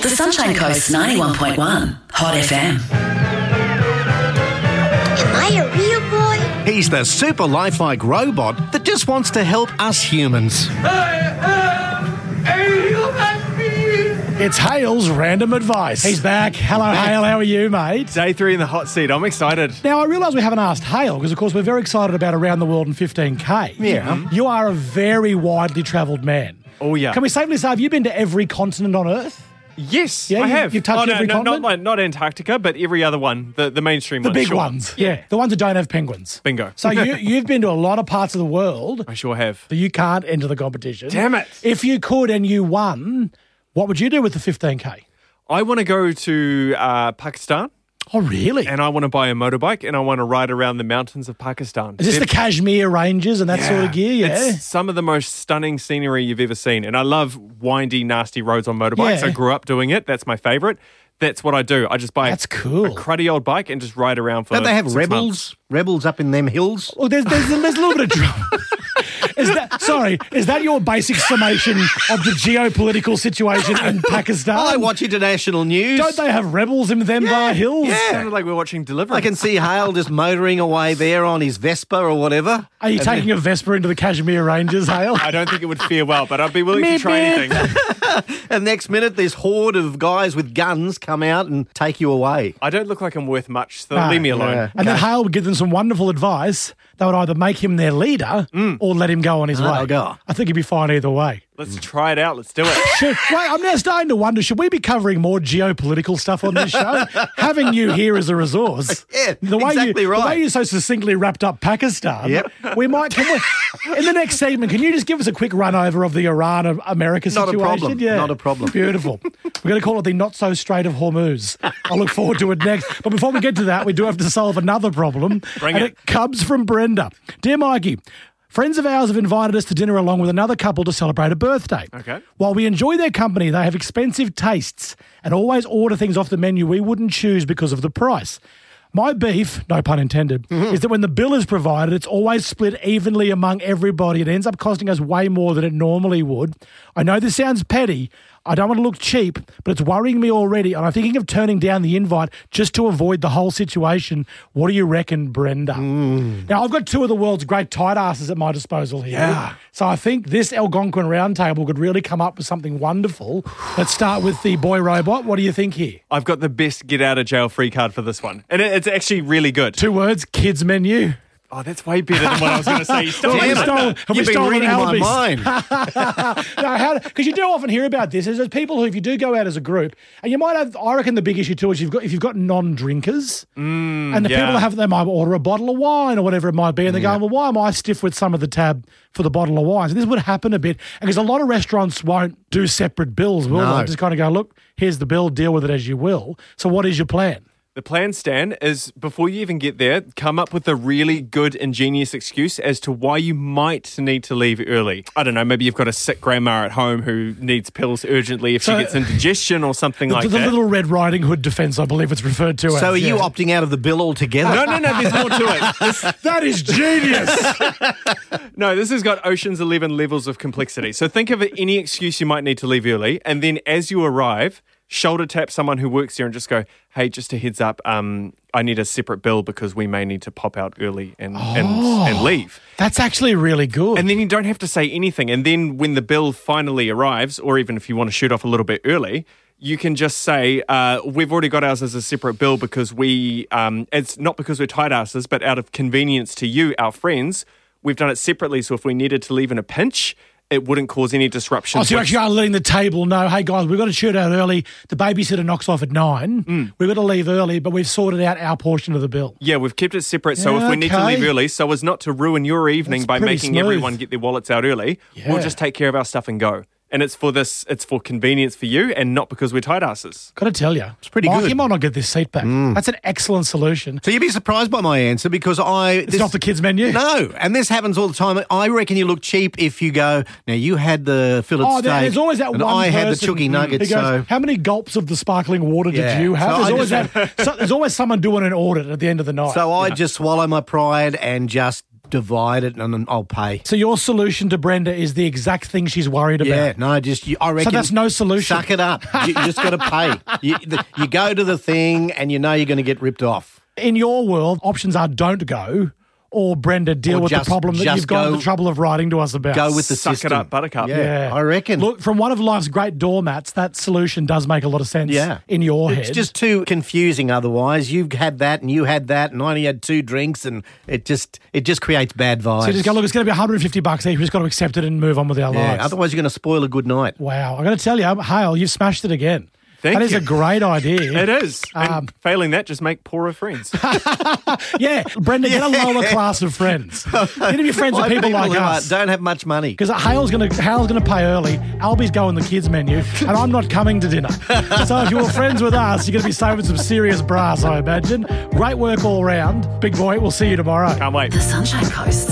The Sunshine Coast 91.1 Hot FM. Am I a real boy? He's the super lifelike robot that just wants to help us humans. It's Hale's Random Advice. He's back. Hello, Hale. How are you, mate? Day 3 in the hot seat. I'm excited. Now, I realise we haven't asked Hale because, of course, we're very excited about Around the World in 15K. Yeah. You are a very widely travelled man. Oh, yeah. Can we safely say, have you been to every continent on Earth? Yes, Yeah, I have. you've touched every continent? Not Antarctica, but every other one, the mainstream The ones. big sure. ones. Yeah. The ones that don't have penguins. Bingo. So you've been to a lot of parts of the world I sure have. that you can't enter the competition. Damn it. If you could and you won, what would you do with the 15K? I want to go to Pakistan, Oh, really? and I want to buy a motorbike, and I want to ride around the mountains of Pakistan. Is this the Kashmir Ranges and that sort of gear? Yeah. It's some of the most stunning scenery you've ever seen. And I love windy, nasty roads on motorbikes. Yeah. I grew up doing it. That's my favourite. That's what I do. I just buy That's cool. a cruddy old bike and just ride around for Don't they have 6 rebels? months. Rebels up in them hills? Well, there's a little bit of trouble. Is that your basic summation of the geopolitical situation in Pakistan? I watch international news. Don't they have rebels in them bar hills? Yeah. Sounded like we're watching Deliverance. I can see Hale just motoring away there on his Vespa or whatever. Are you taking a Vespa into the Kashmir Ranges, Hale? I don't think it would fare well, but I'd be willing to Meep, try meep. anything. And next minute, this horde of guys with guns come out and take you away. I don't look like I'm worth much, so No. leave me alone. Yeah. And then Hale would give them some wonderful advice. They would either make him their leader or let him go on his way. Oh, God. I think he'd be fine either way. Let's try it out. Let's do it. Wait, I'm now starting to wonder, should we be covering more geopolitical stuff on this show? Having you here as a resource. Yeah, way exactly The right. way you so succinctly wrapped up Pakistan, Yep. in the next segment, can you just give us a quick run over of the Iran-America Not a situation? problem. Yeah. Not a problem. Beautiful. We're going to call it the Not-So-Strait of Hormuz. I look forward to it next. But before we get to that, we do have to solve another problem. Bring and it. it comes from Brenda. Dear Mikey, friends of ours have invited us to dinner along with another couple to celebrate a birthday. Okay. While we enjoy their company, they have expensive tastes and always order things off the menu we wouldn't choose because of the price. My beef, no pun intended, is that when the bill is provided, it's always split evenly among everybody. It ends up costing us way more than it normally would. I know this sounds petty. I don't want to look cheap, but it's worrying me already, and I'm thinking of turning down the invite just to avoid the whole situation. What do you reckon, Brenda? Now, I've got two of the world's great tight asses at my disposal here. Yeah. So I think this Algonquin Roundtable could really come up with something wonderful. Let's start with the boy robot. What do you think here? I've got the best get out of jail free card for this one. And it's actually really good. 2 words, kids menu. Oh, that's way better than what I was going to say. You stole Have we it. stolen- have we You've been stolen reading my Albies? mind. Because you do often hear about this. There's people who, if you do go out as a group, and you might have, I reckon the big issue too is if you've got non-drinkers, and the yeah. people that have, they might order a bottle of wine or whatever it might be, and they're going, well, why am I stiff with some of the tab for the bottle of wine? So this would happen a bit, because a lot of restaurants won't do separate bills, will No. they? Just kind of go, look, here's the bill, deal with it as you will. So what is your plan? The plan, Stan, is before you even get there, come up with a really good, ingenious excuse as to why you might need to leave early. I don't know, maybe you've got a sick grandma at home who needs pills urgently if she gets indigestion or something like the that. little Red Riding Hood defence, I believe it's referred to as. So are you yeah. opting out of the bill altogether? No, there's more to it. That is genius. No, this has got Ocean's 11 levels of complexity. So think of any excuse you might need to leave early, and then as you arrive, shoulder tap someone who works there and just go, hey, just a heads up, I need a separate bill because we may need to pop out early and leave. That's actually really good. And then you don't have to say anything. And then when the bill finally arrives, or even if you want to shoot off a little bit early, you can just say, we've already got ours as a separate bill because it's not because we're tight asses, but out of convenience to you, our friends, we've done it separately. So if we needed to leave in a pinch, it wouldn't cause any disruption. Oh, so you actually are letting the table know, hey, guys, we've got to shoot out early. The babysitter knocks off at 9. We've got to leave early, but we've sorted out our portion of the bill. Yeah, we've kept it separate. So Yeah, if we need to okay. leave early, so as not to ruin your evening That's by pretty making smooth. everyone get their wallets out early, Yeah. we'll just take care of our stuff and go. And it's for convenience for you and not because we're tight asses. Got to tell you. It's pretty Mike, good. you might not get this seat back. That's an excellent solution. So you'd be surprised by my answer because It's not the kids' menu. No, and this happens all the time. I reckon you look cheap if you go, now you had the fillet Oh, steak there's always that and one I had the person chooky nuggets, who goes, so... how many gulps of the sparkling water did Yeah. you have? So There's always someone doing an audit at the end of the night. So I just swallow my pride and just divide it and I'll pay. So your solution to Brenda is the exact thing she's worried about. Yeah, no, I reckon. So that's no solution. Suck it up. You just got to pay. You go to the thing and you know you're going to get ripped off. In your world, options are don't go or Brenda deal with the problem that you've gone to the trouble of writing to us about. Go with the Suck system. it up, Buttercup. Yeah, I reckon. Look, from one of life's great doormats, that solution does make a lot of sense in your head. It's just too confusing otherwise. You've had that and you had that and I only had 2 drinks and it just creates bad vibes. So you just go, look, it's going to be $150 each. We've just got to accept it and move on with our lives. Otherwise you're going to spoil a good night. Wow. I'm going to tell you, Hale, you've smashed it again. Thank you. That is a great idea. It is. And failing that, just make poorer friends. Yeah. Brenda, get a lower class of friends. Interview friends with people like us. Don't have much money. Because Hale's going to pay early, Albie's going the kids menu, and I'm not coming to dinner. So if you're friends with us, you're going to be saving some serious brass, I imagine. Great work all round. Big boy, we'll see you tomorrow. Can't wait. The Sunshine Coast.